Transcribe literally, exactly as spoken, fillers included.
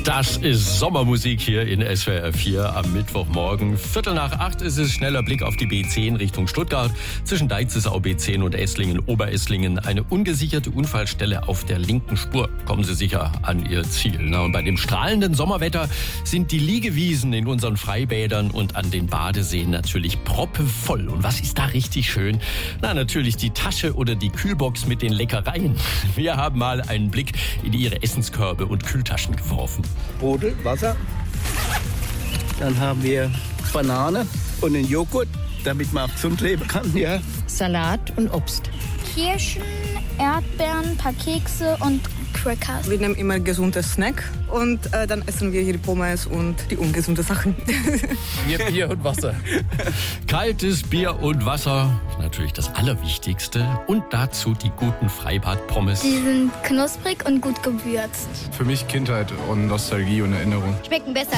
Das ist Sommermusik hier in S W R vier am Mittwochmorgen. Viertel nach acht ist es, schneller Blick auf die B zehn Richtung Stuttgart. Zwischen Deitzesau B zehn und Esslingen, Oberesslingen. Eine ungesicherte Unfallstelle auf der linken Spur. Kommen Sie sicher an Ihr Ziel. Na, und bei dem strahlenden Sommerwetter sind die Liegewiesen in unseren Freibädern und an den Badeseen natürlich proppevoll. Und was ist da richtig schön? Na, natürlich die Tasche oder die Kühlbox mit den Leckereien. Wir haben mal einen Blick in Ihre Essenskörbe und Kühltaschen geworfen. Sprudel, Wasser. Dann haben wir Banane und einen Joghurt, damit man auch gesund leben kann. Ja. Salat und Obst. Kirschen, Erdbeeren, ein paar Kekse und Crackers. Wir nehmen immer gesundes Snack und äh, dann essen wir hier die Pommes und die ungesunde Sachen. Bier, Bier und Wasser. Kaltes Bier und Wasser, natürlich das Allerwichtigste. Und dazu die guten Freibad-Pommes. Die sind knusprig und gut gewürzt. Für mich Kindheit und Nostalgie und Erinnerung. Schmecken besser